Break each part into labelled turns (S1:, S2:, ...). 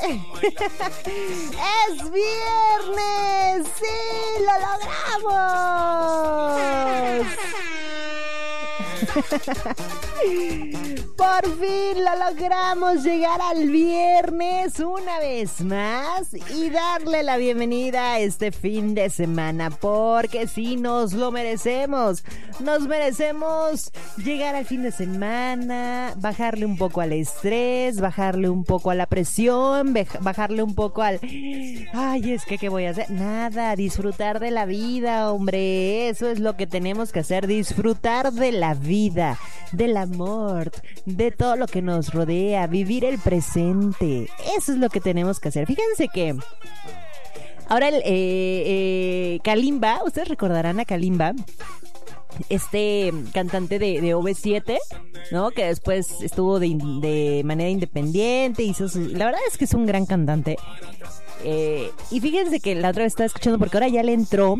S1: ¡Es viernes! ¡Sí, lo logramos! Por fin lo logramos, llegar al viernes una vez más y darle la bienvenida a este fin de semana, porque sí, nos lo merecemos. Nos merecemos llegar al fin de semana, bajarle un poco al estrés, bajarle un poco a la presión, bajarle un poco al... Ay, es que ¿qué voy a hacer? Nada, disfrutar de la vida, hombre. Eso es lo que tenemos que hacer, disfrutar de la vida, del amor, de todo lo que nos rodea, vivir el presente. Eso es lo que tenemos que hacer. Fíjense que ahora el Kalimba, ustedes recordarán a Kalimba, este cantante de OV7, ¿no? Que después estuvo de manera independiente, la verdad es que es un gran cantante. Y fíjense que la otra vez estaba escuchando, porque ahora ya le entró,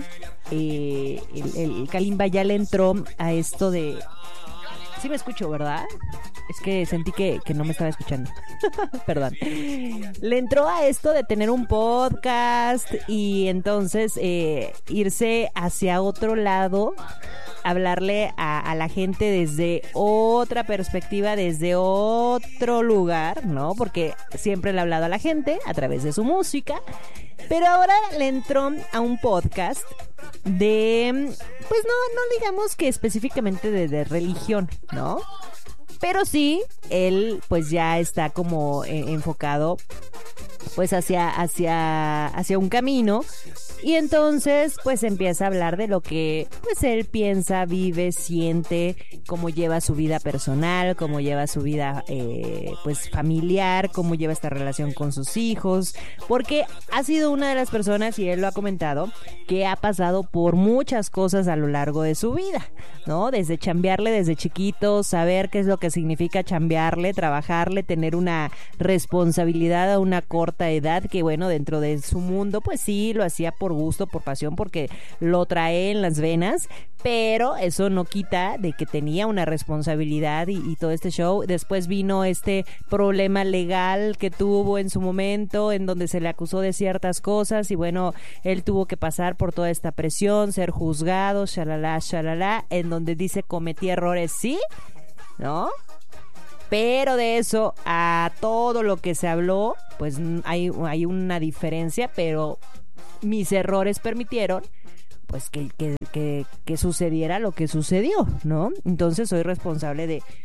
S1: el Kalimba ya le entró a esto de... Sí me escucho, ¿verdad? Es que sentí que no me estaba escuchando. Perdón. Le entró a esto de tener un podcast y entonces irse hacia otro lado, hablarle a la gente desde otra perspectiva, desde otro lugar, ¿no? Porque siempre le ha hablado a la gente a través de su música, pero ahora le entró a un podcast de, pues no digamos que específicamente de religión, ¿no? Pero sí, él pues ya está como enfocado pues hacia un camino, y entonces pues empieza a hablar de lo que pues él piensa, vive, siente, cómo lleva su vida personal, cómo lleva su vida pues familiar, cómo lleva esta relación con sus hijos, porque ha sido una de las personas, y él lo ha comentado, que ha pasado por muchas cosas a lo largo de su vida, ¿no? Desde chambearle desde chiquito, saber qué es lo que significa chambearle, trabajarle, tener una responsabilidad a una corta edad, que bueno, dentro de su mundo pues sí, lo hacía por gusto, por pasión, porque lo trae en las venas, pero eso no quita de que tenía una responsabilidad y todo este show. Después vino este problema legal que tuvo en su momento, en donde se le acusó de ciertas cosas, y bueno, él tuvo que pasar por toda esta presión, ser juzgado, shalala, en donde dice cometí errores, sí, ¿no? Pero de eso a todo lo que se habló, pues hay una diferencia, pero mis errores permitieron pues que sucediera lo que sucedió, ¿no? Entonces soy responsable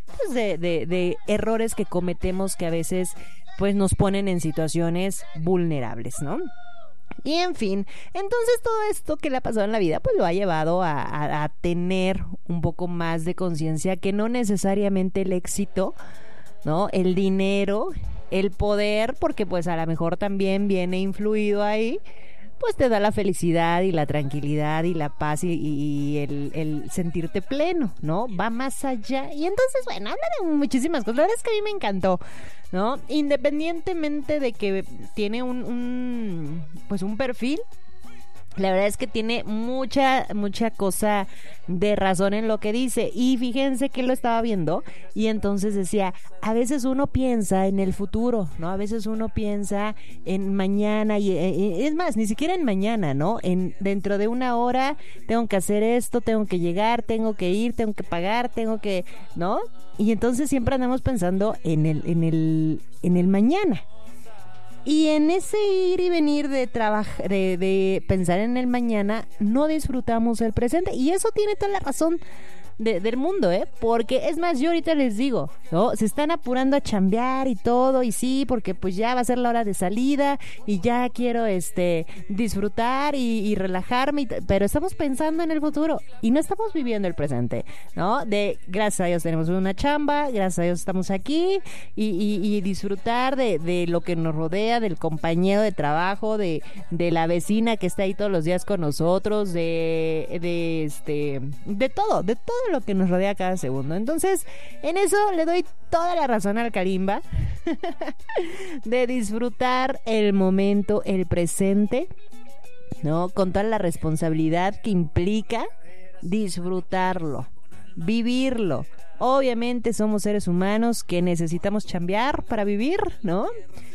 S1: de errores que cometemos, que a veces pues nos ponen en situaciones vulnerables, ¿no? Y en fin, entonces todo esto que le ha pasado en la vida pues lo ha llevado a tener un poco más de conciencia, que no necesariamente el éxito, ¿no? El dinero, el poder, porque pues a lo mejor también viene influido ahí, pues te da la felicidad y la tranquilidad y la paz y el sentirte pleno, ¿no? Va más allá. Y entonces, bueno, habla de muchísimas cosas. La verdad es que a mí me encantó, ¿no? Independientemente de que tiene pues un perfil, la verdad es que tiene mucha cosa de razón en lo que dice. Y fíjense que lo estaba viendo y entonces decía, a veces uno piensa en el futuro, ¿no? A veces uno piensa en mañana, y es más, ni siquiera en mañana, ¿no? Dentro de una hora tengo que hacer esto, tengo que llegar, tengo que ir, tengo que pagar, tengo que, ¿no? Y entonces siempre andamos pensando en el mañana. Y en ese ir y venir de trabajar, de pensar en el mañana, no disfrutamos el presente. Y eso tiene toda la razón del mundo, porque es más, yo ahorita les digo, ¿no? Se están apurando a chambear y todo, y sí, porque pues ya va a ser la hora de salida y ya quiero disfrutar y relajarme, pero estamos pensando en el futuro y no estamos viviendo el presente, ¿no? Gracias a Dios tenemos una chamba, gracias a Dios estamos aquí y disfrutar de lo que nos rodea, del compañero de trabajo, de la vecina que está ahí todos los días con nosotros, de todo lo que nos rodea cada segundo. Entonces, en eso le doy toda la razón al Kalimba de disfrutar el momento, el presente, ¿no? Con toda la responsabilidad que implica disfrutarlo, vivirlo. Obviamente somos seres humanos que necesitamos chambear para vivir, ¿no?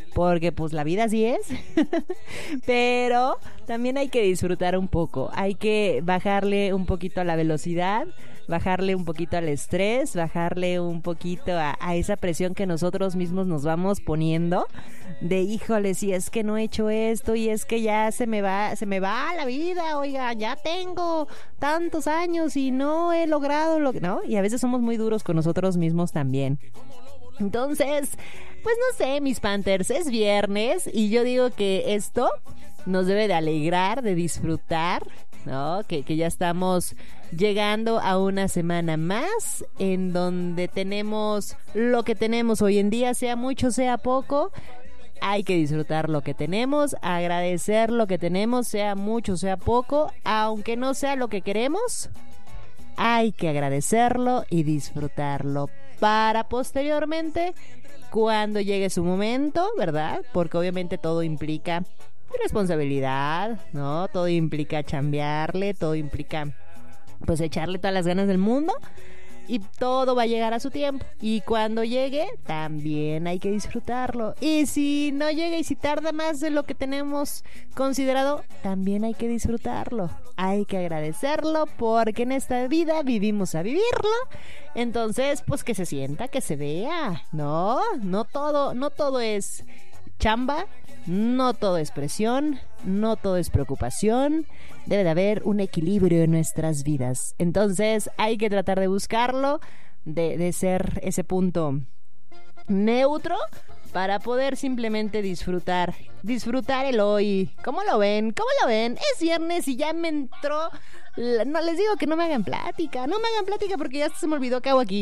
S1: porque pues la vida así es. Pero también hay que disfrutar un poco, hay que bajarle un poquito a la velocidad, bajarle un poquito al estrés, bajarle un poquito a esa presión que nosotros mismos nos vamos poniendo de híjole, si es que no he hecho esto y es que ya se me va la vida, oiga, ya tengo tantos años y no he logrado lo que, ¿no? Y a veces somos muy duros con nosotros mismos también. Entonces, pues no sé, mis Panthers, es viernes y yo digo que esto nos debe de alegrar, de disfrutar, ¿no? Que ya estamos llegando a una semana más en donde tenemos lo que tenemos hoy en día, sea mucho, sea poco. Hay que disfrutar lo que tenemos, agradecer lo que tenemos, sea mucho, sea poco, aunque no sea lo que queremos. Hay que agradecerlo y disfrutarlo para posteriormente, cuando llegue su momento, ¿verdad? Porque obviamente todo implica responsabilidad, ¿no? Todo implica chambearle, todo implica pues echarle todas las ganas del mundo y todo va a llegar a su tiempo. Y cuando llegue, también hay que disfrutarlo. Y si no llega y si tarda más de lo que tenemos considerado, también hay que disfrutarlo. Hay que agradecerlo porque en esta vida vivimos a vivirlo. Entonces, pues que se sienta, que se vea. No todo es chamba, no todo es presión, no todo es preocupación. Debe de haber un equilibrio en nuestras vidas. Entonces hay que tratar de buscarlo, de ser ese punto neutro para poder simplemente disfrutar el hoy. ¿Cómo lo ven? Es viernes y ya me entró. No les digo que no me hagan plática porque ya se me olvidó qué hago aquí.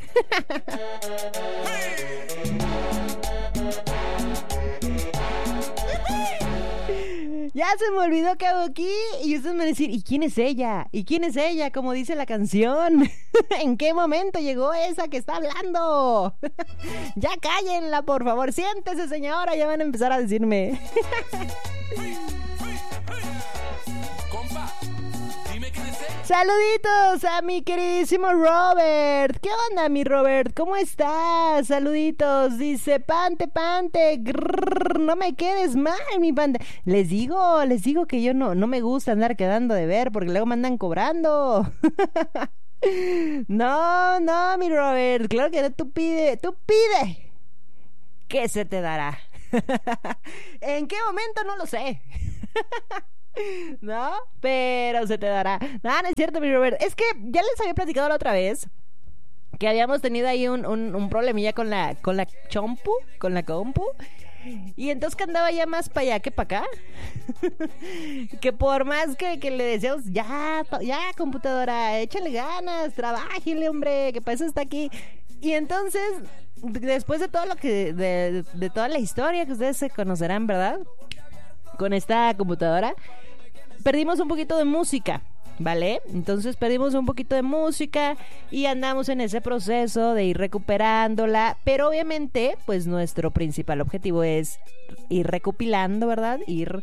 S1: Ya se me olvidó qué hago aquí. Y ustedes me van a decir, ¿y quién es ella? ¿Y quién es ella? Como dice la canción. ¿En qué momento llegó esa que está hablando? Ya cállenla, por favor. Siéntese, señora. Ya van a empezar a decirme. Saluditos a mi queridísimo Robert. ¿Qué onda, mi Robert? ¿Cómo estás? Saluditos. Dice, Pante, grrr, no me quedes mal, mi Pante. Les digo que yo no me gusta andar quedando de ver porque luego me andan cobrando. No, mi Robert. Claro que no, tú pide que se te dará. ¿En qué momento? No lo sé. ¿No? Pero se te dará. No es cierto, mi Robert. Es que ya les había platicado la otra vez que habíamos tenido ahí un problemilla con la compu. Y entonces que andaba ya más para allá que para acá. Que por más que le decíamos, ya, computadora, échale ganas, trabájale, hombre, que para eso está aquí. Y entonces, después de todo lo que, de toda la historia que ustedes se conocerán, ¿verdad? Con esta computadora, perdimos un poquito de música, ¿vale? Entonces perdimos un poquito de música y andamos en ese proceso de ir recuperándola, pero obviamente, pues nuestro principal objetivo es ir recopilando, ¿verdad? Ir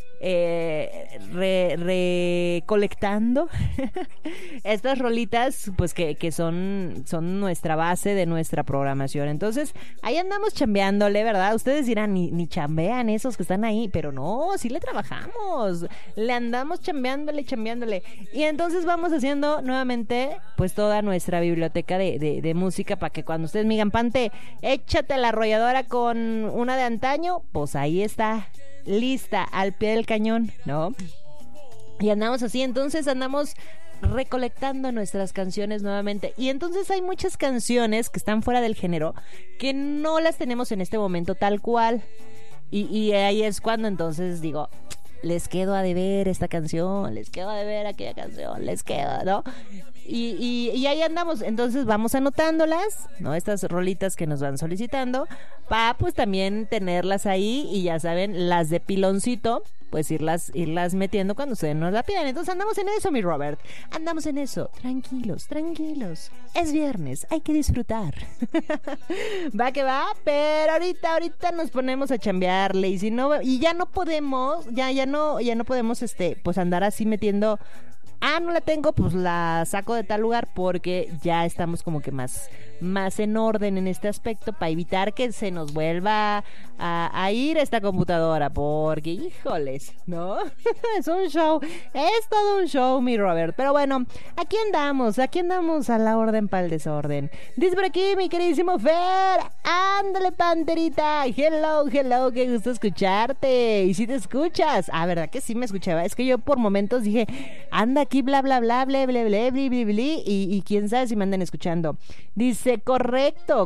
S1: recolectando estas rolitas, pues que son nuestra base de nuestra programación. Entonces ahí andamos chambeándole, ¿verdad? Ustedes dirán, ni chambean esos que están ahí, pero no, sí le trabajamos, le andamos chambeándole. Y entonces vamos haciendo nuevamente pues toda nuestra biblioteca de música para que cuando ustedes me digan, Pante, échate la arrolladora con una de antaño, pues ahí está, lista, al pie del cañón, ¿no? Y andamos así, entonces andamos recolectando nuestras canciones nuevamente. Y entonces hay muchas canciones que están fuera del género que no las tenemos en este momento tal cual. Y ahí es cuando entonces digo, les quedo a deber esta canción, les quedo a deber aquella canción, les quedo, ¿no? Y ahí andamos, entonces vamos anotándolas, ¿no? Estas rolitas que nos van solicitando, para pues también tenerlas ahí y ya saben, las de piloncito, pues irlas metiendo cuando ustedes nos la pidan. Entonces andamos en eso, mi Robert, andamos en eso, tranquilos, es viernes, hay que disfrutar. Va que va, pero ahorita nos ponemos a chambearle y si no, y ya no podemos, ya no podemos pues andar así metiendo. No la tengo, pues la saco de tal lugar porque ya estamos como que más más en orden en este aspecto para evitar que se nos vuelva a ir esta computadora, porque híjoles, ¿no? Es un show, es todo un show, mi Robert. Pero bueno, aquí andamos a la orden para el desorden. Dice por aquí mi queridísimo Fer, ándale panterita, hello, qué gusto escucharte. Y si te escuchas, ¿verdad que sí me escuchaba? Es que yo por momentos dije, anda aquí bla bla bla bla bla bla bla bla bla, y quién sabe si me andan escuchando. Dice, correcto.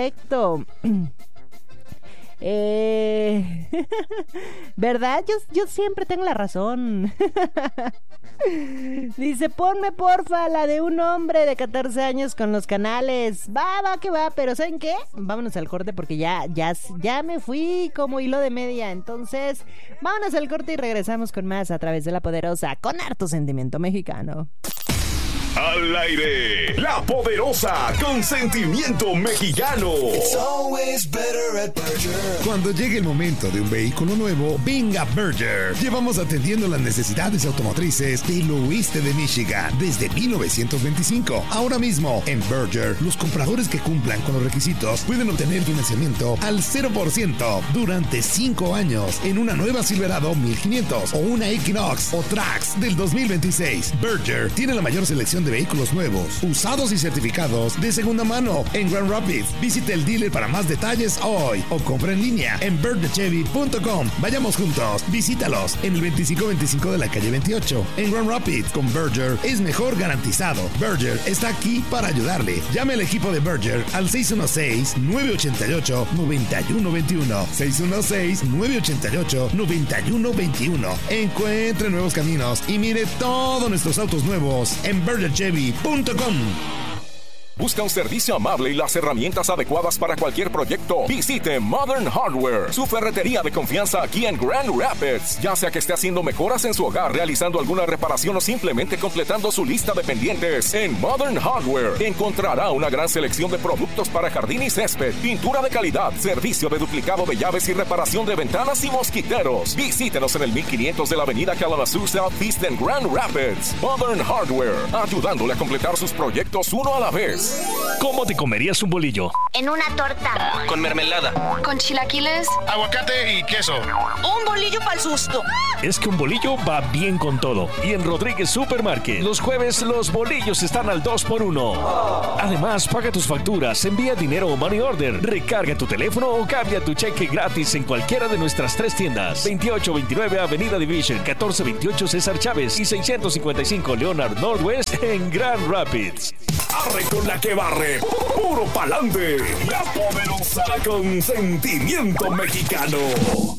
S1: ¿Verdad? Yo siempre tengo la razón. Dice, ponme porfa la de un hombre de 14 años con los canales. Va, que va, pero ¿saben qué? Vámonos al corte porque ya me fui como hilo de media. Entonces, vámonos al corte y regresamos con más a través de La Poderosa, con harto sentimiento mexicano.
S2: Al aire, La Poderosa, con sentimiento mexicano.
S3: Cuando llegue el momento de un vehículo nuevo, venga Berger. Llevamos atendiendo las necesidades automotrices del oeste de Michigan desde 1925. Ahora mismo, en Berger, los compradores que cumplan con los requisitos pueden obtener financiamiento al 0% durante 5 años en una nueva Silverado 1500 o una Equinox o Trax del 2026. Berger tiene la mayor selección de vehículos nuevos, usados y certificados de segunda mano en Grand Rapids. Visite el dealer para más detalles hoy o compra en línea en bergerchevy.com. Vayamos juntos, visítalos en el 2525 de la calle 28 en Grand Rapids. Con Berger es mejor garantizado. Berger está aquí para ayudarle. Llame al equipo de Berger al 616-988-9121. 616-988-9121. Encuentre nuevos caminos y mire todos nuestros autos nuevos en bergerchevy.com.
S2: ¿Busca un servicio amable y las herramientas adecuadas para cualquier proyecto? Visite Modern Hardware, su ferretería de confianza aquí en Grand Rapids. Ya sea que esté haciendo mejoras en su hogar, realizando alguna reparación o simplemente completando su lista de pendientes, en Modern Hardware encontrará una gran selección de productos para jardín y césped, pintura de calidad, servicio de duplicado de llaves y reparación de ventanas y mosquiteros. Visítenos en el 1500 de la avenida Kalamazoo Southeast en Grand Rapids. Modern Hardware, ayudándole a completar sus proyectos uno a la vez.
S4: ¿Cómo te comerías un bolillo?
S5: En una torta.
S6: Con mermelada.
S5: Con chilaquiles.
S7: Aguacate y queso.
S5: Un bolillo pa'l susto.
S4: Es que un bolillo va bien con todo. Y en Rodríguez Supermarket, los jueves los bolillos están al 2x1. Además, paga tus facturas, envía dinero o money order, recarga tu teléfono o cambia tu cheque gratis en cualquiera de nuestras 3 tiendas. 2829 Avenida Division, 1428 César Chávez y 655 Leonard Northwest en Grand Rapids.
S2: Arre con la que barre, puro pa'lante. La Poderosa, con sentimiento mexicano.